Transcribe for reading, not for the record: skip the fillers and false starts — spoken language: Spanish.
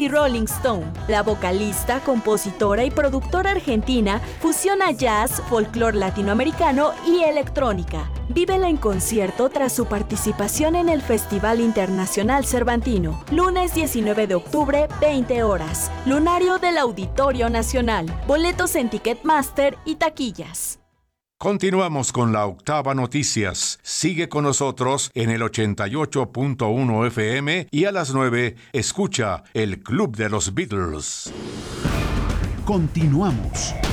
y Rolling Stone. La vocalista, compositora y productora argentina fusiona jazz, folclore latinoamericano y electrónica. Vívela en concierto tras su participación en el Festival Internacional Cervantino. Lunes 19 de octubre, 20 horas. Lunario del Auditorio Nacional. Boletos en Ticketmaster y taquillas. Continuamos con la Octava Noticias. Sigue con nosotros en el 88.1 FM y a las 9 escucha el Club de los Beatles. Continuamos.